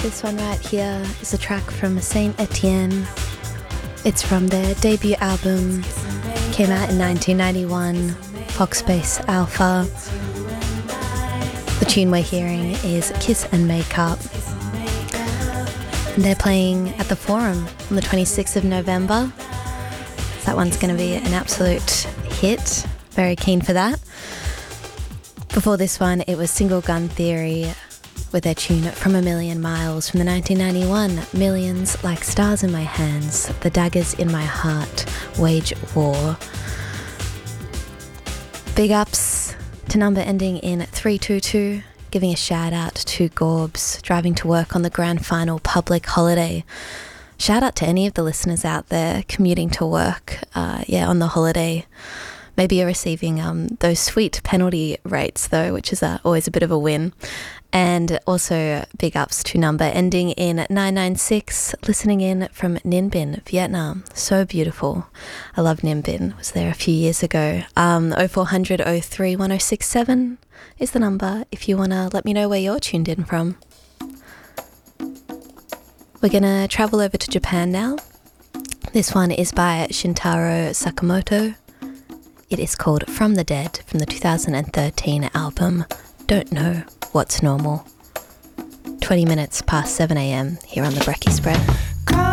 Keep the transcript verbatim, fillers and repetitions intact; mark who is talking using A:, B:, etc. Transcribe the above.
A: This one right here is a track from Saint Etienne. It's from their debut album, came out in nineteen ninety-one, Foxbase Alpha. The tune we're hearing is Kiss and Makeup. And they're playing at the Forum on the twenty-sixth of November. That one's going to be an absolute hit. Very keen for that. Before this one, it was Single Gun Theory with their tune From a Million Miles from the nineteen ninety-one. Millions like stars in my hands, the daggers in my heart, wage war. Big ups to number ending in three two two, giving a shout out to Gorbs, driving to work on the grand final public holiday. Shout out to any of the listeners out there commuting to work, uh, yeah, on the holiday. Maybe you're receiving um, those sweet penalty rates though, which is uh, always a bit of a win. And also big ups to number ending in nine nine six, listening in from Ninh Binh, Vietnam. So beautiful. I love Ninh Binh. Was there a few years ago. Um, oh four hundred oh three one oh six seven is the number if you want to let me know where you're tuned in from. We're going to travel over to Japan now. This one is by Shintaro Sakamoto. It is called From the Dead from the two thousand thirteen album Don't Know What's Normal. twenty minutes past seven a.m. here on the Brekkie Spread.